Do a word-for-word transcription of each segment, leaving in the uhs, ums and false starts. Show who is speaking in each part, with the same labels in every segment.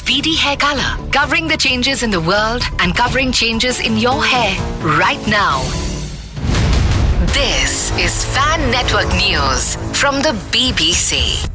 Speaker 1: Speedy Hair Color, covering the changes in the world and covering changes in your hair right now. This is Fan Network News from the B B C.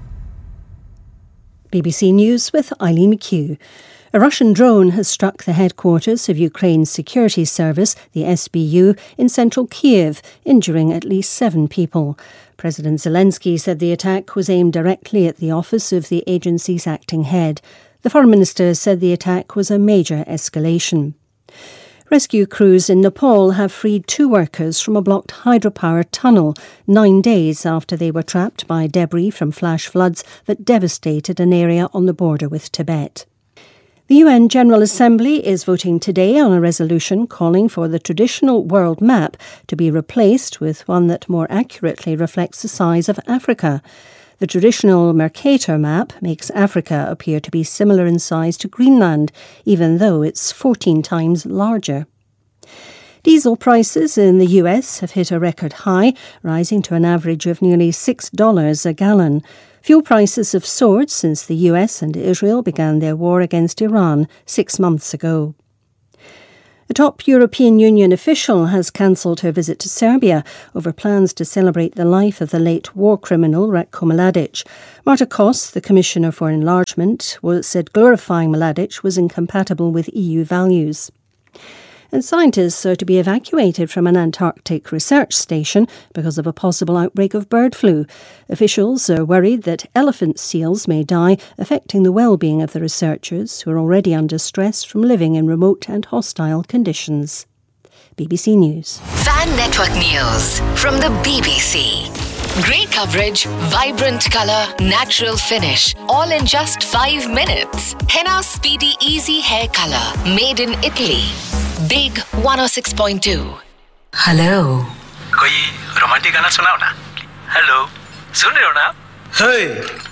Speaker 2: B B C News with Eileen McHugh. A Russian drone has struck the headquarters of Ukraine's security service, the S B U, in central Kiev, injuring at least seven people. President Zelensky said the attack was aimed directly at the office of the agency's acting head. The Foreign Minister said the attack was a major escalation. Rescue crews in Nepal have freed two workers from a blocked hydropower tunnel nine days after they were trapped by debris from flash floods that devastated an area on the border with Tibet. The U N General Assembly is voting today on a resolution calling for the traditional world map to be replaced with one that more accurately reflects the size of Africa. The traditional Mercator map makes Africa appear to be similar in size to Greenland, even though it's fourteen times larger. Diesel prices in the U S have hit a record high, rising to an average of nearly six dollars a gallon. Fuel prices have soared since the U S and Israel began their war against Iran six months ago. A top European Union official has cancelled her visit to Serbia over plans to celebrate the life of the late war criminal Ratko Mladic. Marta Kos, the Commissioner for Enlargement, said glorifying Mladic was incompatible with E U values. And scientists are to be evacuated from an Antarctic research station because of a possible outbreak of bird flu. Officials are worried that elephant seals may die, affecting the well-being of the researchers, who are already under stress from living in remote and hostile conditions. B B C News.
Speaker 1: Fan Network News from the B B C. Great coverage, vibrant colour, natural finish, all in just five minutes. Henna Speedy Easy Hair Color, made in Italy. Big one oh six point two. Hello.
Speaker 3: कोई romantic गाना सुनाओ ना. Hello, सुन रहे हो ना?
Speaker 4: Hey.